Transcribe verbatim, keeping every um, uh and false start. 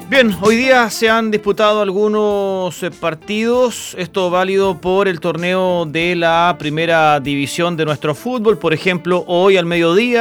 Bien, hoy día se han disputado algunos eh, partidos, esto válido por el torneo de la primera división de nuestro fútbol. Por ejemplo, hoy al mediodía